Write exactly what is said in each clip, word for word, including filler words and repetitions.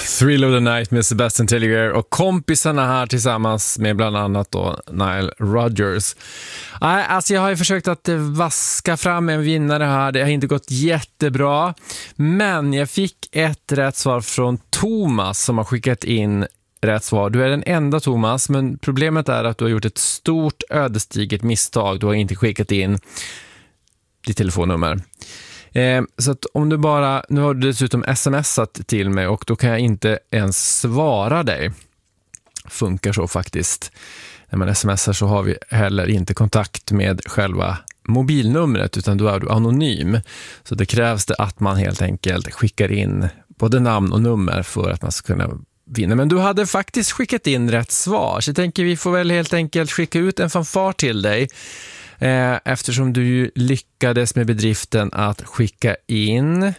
Thrill of the Night med Sebastian Tellier och kompisarna här tillsammans med bland annat då Nile Rodgers. Nej, alltså jag har ju försökt att vaska fram en vinnare här. Det har inte gått jättebra, men jag fick ett rätt svar från Thomas som har skickat in rätt svar. Du är den enda, Thomas, men problemet är att du har gjort ett stort ödesdigert misstag. Du har inte skickat in ditt telefonnummer. Eh, så att om du bara, nu har du dessutom smsat till mig och då kan jag inte ens svara dig. Funkar så faktiskt. När man smsar så har vi heller inte kontakt med själva mobilnumret, utan då är du anonym. Så det krävs det att man helt enkelt skickar in både namn och nummer för att man ska kunna vinna. Men du hade faktiskt skickat in rätt svar, så jag tänker vi får väl helt enkelt skicka ut en fanfar till dig. Eh, eftersom du ju lyckades med bedriften att skicka in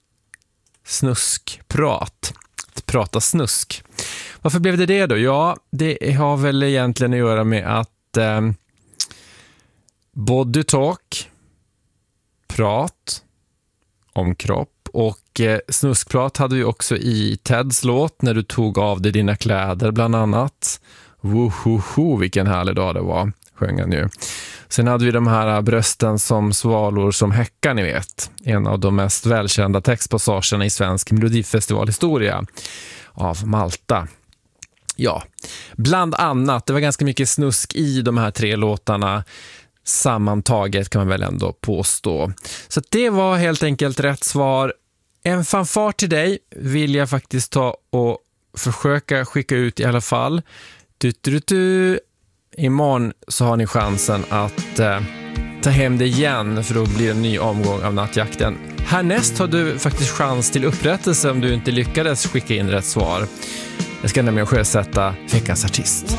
snuskprat. Att prata snusk. Varför blev det det då? Ja, det har väl egentligen att göra med att eh, body talk, prat om kropp och eh, snuskprat hade vi också i Teds låt när du tog av dig dina kläder bland annat. Wohoho, vilken härlig dag det var, sjöng han ju. Sen hade vi de här brösten som svalor som häckar, ni vet. En av de mest välkända textpassagerna i svensk melodifestivalhistoria av Malta. Ja, bland annat. Det var ganska mycket snusk i de här tre låtarna. Sammantaget kan man väl ändå påstå. Så det var helt enkelt rätt svar. En fanfar till dig vill jag faktiskt ta och försöka skicka ut i alla fall. Du, du, du. Imorgon så har ni chansen att eh, ta hem det igen, för då blir det en ny omgång av nattjakten. Härnäst har du faktiskt chans till upprättelse om du inte lyckades skicka in rätt svar. Jag ska nämligen sjösätta veckans artist.